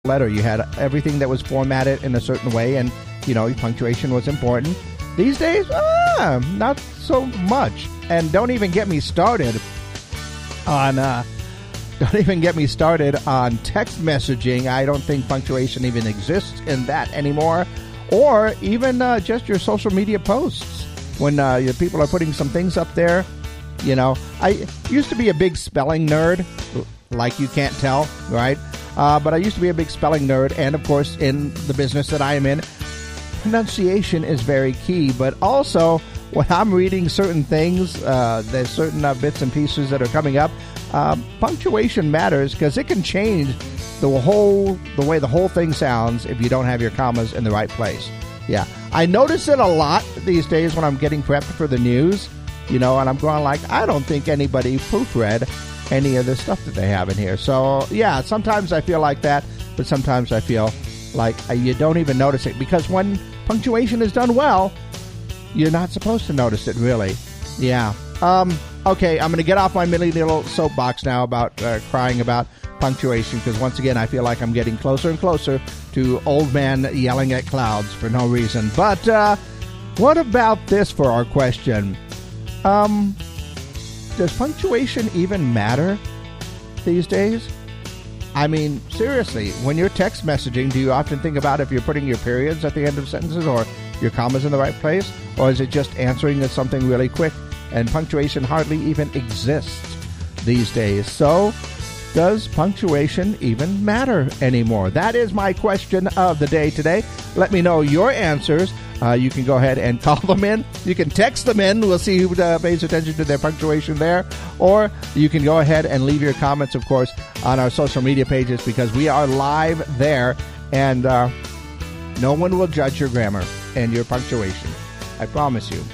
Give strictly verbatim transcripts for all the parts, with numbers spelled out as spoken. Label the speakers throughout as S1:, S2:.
S1: letter. You had everything that was formatted in a certain way, and, you know, punctuation was important. These days, ah, not so much. And don't even get me started on, uh, don't even get me started on text messaging. I don't think punctuation even exists in that anymore. Or even uh, just your social media posts. When uh, your people are putting some things up there, you know, I used to be a big spelling nerd, like you can't tell, right? Uh, but I used to be a big spelling nerd, and of course, in the business that I am in, pronunciation is very key. But also, when I'm reading certain things, uh, there's certain uh, bits and pieces that are coming up, uh, punctuation matters because it can change the whole the way the whole thing sounds if you don't have your commas in the right place. Yeah, I notice it a lot these days when I'm getting prepped for the news, you know, and I'm going like, I don't think anybody proofread any of the stuff that they have in here. So, yeah, sometimes I feel like that, but sometimes I feel like you don't even notice it, because when punctuation is done well, you're not supposed to notice it, really. Yeah. Um, okay, I'm going to get off my mini little soapbox now about uh, crying about punctuation, because once again, I feel like I'm getting closer and closer to old man yelling at clouds for no reason. But uh, what about this for our question? Um, does punctuation even matter these days? I mean, seriously, when you're text messaging, do you often think about if you're putting your periods at the end of sentences or your commas in the right place? Or is it just answering something really quick? And punctuation hardly even exists these days. So, does punctuation even matter anymore? That is my question of the day today. Let me know your answers. Uh, you can go ahead and call them in. You can text them in. We'll see who uh, pays attention to their punctuation there. Or you can go ahead and leave your comments, of course, on our social media pages, because we are live there. And uh, no one will judge your grammar and your punctuation. I promise you.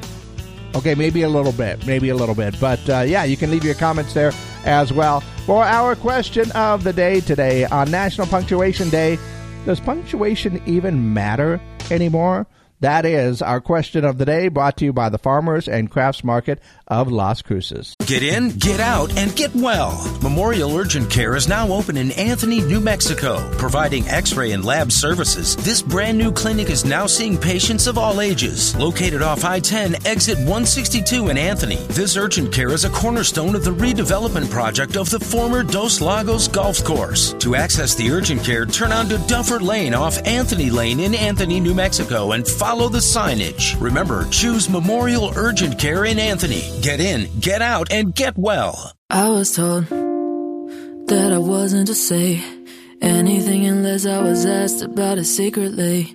S1: Okay, maybe a little bit. Maybe a little bit. But, uh, yeah, you can leave your comments there as well. For our question of the day today on National Punctuation Day, does punctuation even matter anymore? That is our question of the day, brought to you by the Farmers and Crafts Market of Las Cruces.
S2: Get in, get out, and get well. Memorial Urgent Care is now open in Anthony, New Mexico, providing x-ray and lab services. This brand new clinic is now seeing patients of all ages. Located off I ten, exit one sixty-two in Anthony, this urgent care is a cornerstone of the redevelopment project of the former Dos Lagos Golf Course. To access the urgent care, turn onto Duffer Lane off Anthony Lane in Anthony, New Mexico, and follow Follow the signage. Remember, choose Memorial Urgent Care in Anthony. Get in, get out, and get well.
S3: I was told that I wasn't to say anything unless I was asked about it secretly.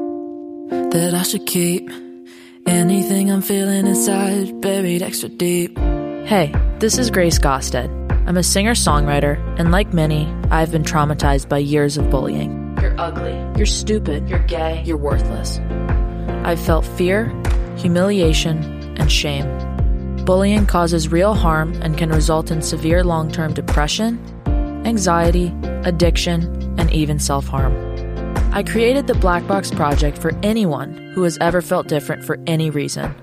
S3: That I should keep anything I'm feeling inside buried extra deep.
S4: Hey, this is Grace Gosted. I'm a singer-songwriter, and like many, I've been traumatized by years of bullying. You're ugly. You're stupid. You're gay. You're worthless. I've felt fear, humiliation, and shame. Bullying causes real harm and can result in severe long-term depression, anxiety, addiction, and even self-harm. I created the Black Box Project for anyone who has ever felt different for any reason.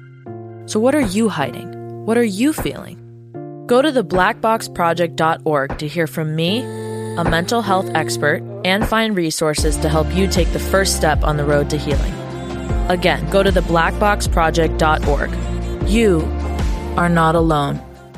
S4: So what are you hiding? What are you feeling? Go to the black box project dot org to hear from me, a mental health expert, and find resources to help you take the first step on the road to healing. Again, go to the black box project dot org. You are not alone.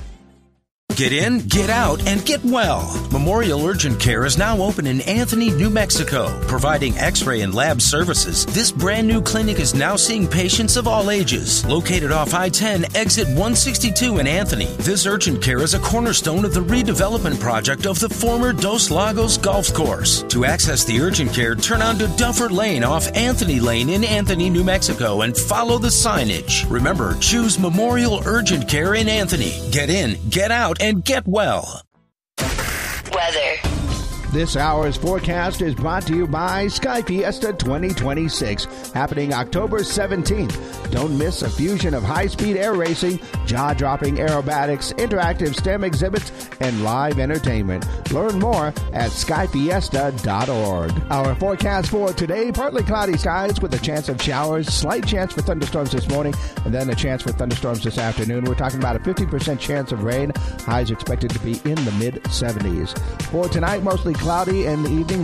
S2: Get in, get out, and get well. Memorial Urgent Care is now open in Anthony, New Mexico, providing x-ray and lab services. This brand new clinic is now seeing patients of all ages. Located off I ten, exit one sixty-two in Anthony, this urgent care is a cornerstone of the redevelopment project of the former Dos Lagos Golf Course. To access the urgent care, turn onto Duffer Lane off Anthony Lane in Anthony, New Mexico, and follow the signage. Remember, choose Memorial Urgent Care in Anthony. Get in, get out, and get well.
S5: Weather.
S1: This hour's forecast is brought to you by Sky Fiesta twenty twenty-six, happening October seventeenth. Don't miss a fusion of high-speed air racing, jaw-dropping aerobatics, interactive STEM exhibits, and live entertainment. Learn more at sky fiesta dot org. Our forecast for today, partly cloudy skies with a chance of showers, slight chance for thunderstorms this morning, and then a chance for thunderstorms this afternoon. We're talking about a fifty percent chance of rain. Highs expected to be in the mid seventies. For tonight, mostly cloudy in the evening.